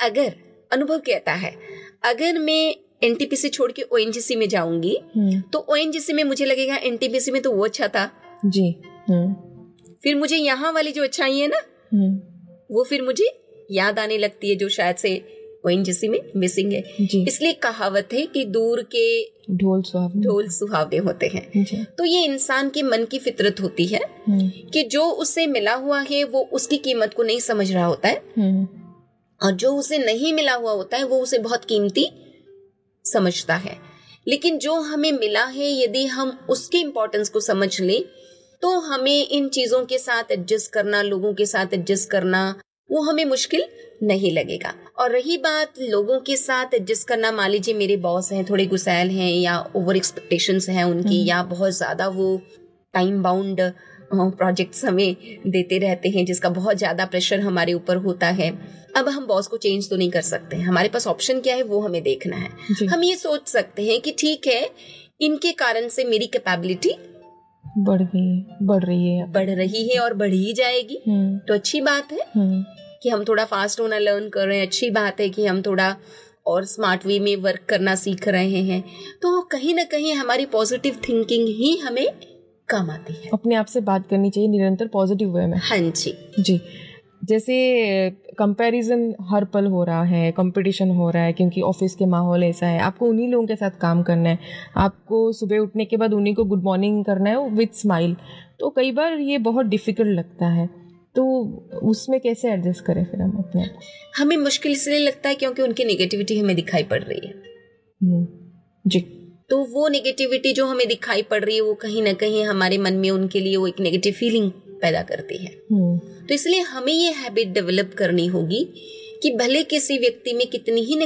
अगर अनुभव कहता है, अगर मैं एनटीपीसी छोड़ के ओएनजीसी में जाऊंगी तो ओएनजीसी में मुझे लगेगा एनटीपीसी में तो वो अच्छा था जी। फिर मुझे यहाँ वाली जो अच्छाई है ना वो फिर मुझे याद आने लगती है जो शायद से ओएनजीसी में मिसिंग है। इसलिए कहावत है कि दूर के ढोल सुहावने होते हैं। तो ये इंसान के मन की फितरत होती है कि जो उससे मिला हुआ है वो उसकी कीमत को नहीं समझ रहा होता है और जो उसे नहीं मिला हुआ होता है वो उसे बहुत कीमती समझता है। लेकिन जो हमें मिला है यदि हम उसके इम्पोर्टेंस को समझ लें तो हमें इन चीजों के साथ एडजस्ट करना, लोगों के साथ एडजस्ट करना, वो हमें मुश्किल नहीं लगेगा। और रही बात लोगों के साथ एडजस्ट करना, मान लीजिए मेरे बॉस हैं, थोड़े गुस्सैल हैं या ओवर एक्सपेक्टेशंस हैं उनकी, या बहुत ज्यादा वो टाइम बाउंड प्रोजेक्ट्स हमें देते रहते हैं जिसका बहुत ज्यादा प्रेशर हमारे ऊपर होता है। अब हम बॉस को चेंज तो नहीं कर सकते, हमारे पास ऑप्शन क्या है वो हमें देखना है। हम ये सोच सकते हैं कि ठीक है, इनके कारण से मेरी कैपेबिलिटी बढ़ रही है और बढ़ ही जाएगी, तो अच्छी बात है कि हम थोड़ा फास्ट होना लर्न कर रहे हैं। अच्छी बात है कि हम थोड़ा और स्मार्ट वे में वर्क करना सीख रहे हैं। तो कहीं ना कहीं हमारी पॉजिटिव थिंकिंग ही हमें काम आती है। अपने आप से बात करनी चाहिए निरंतर पॉजिटिव वे में। हाँ जी। जैसे कंपैरिजन हर पल हो रहा है, कंपटीशन हो रहा है, क्योंकि ऑफिस के माहौल ऐसा है, आपको उन्हीं लोगों के साथ काम करना है, आपको सुबह उठने के बाद उन्हीं को गुड मॉर्निंग करना है विद स्माइल। तो कई बार ये बहुत डिफिकल्ट लगता है, तो उसमें कैसे एडजस्ट करें फिर हम अपने आप? हमें मुश्किल इसलिए लगता है क्योंकि उनकी नेगेटिविटी हमें दिखाई पड़ रही है। जी। तो वो नेगेटिविटी जो हमें दिखाई पड़ रही है वो कहीं ना कहीं हमारे मन में उनके लिए वो एक नेगेटिव फीलिंग पैदा करती है। तो इसलिए हमें ये हैबिट डेवलप करनी होगी कि भले किसी व्यक्ति में कितनी ही